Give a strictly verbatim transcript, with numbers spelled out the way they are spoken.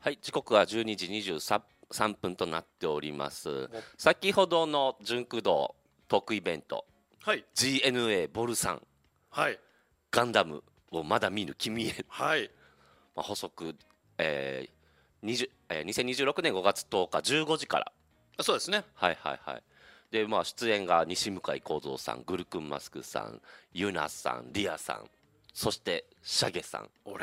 はい、時刻はじゅうにじにじゅうさんぷんとなっております。先ほどの純駆動トークイベント、 はいジーエヌエー ボルさんはいガンダムをまだ見ぬ君へ、 はいまあ、補足、えー20えーにせんにじゅうろくねんごがつとおかじゅうごじから、 あそうですね。 はいはいはい。でまあ出演が西向井幸三さん、グルクンマスクさん、ユナさん、リアさん、そしてシャゲさん。 俺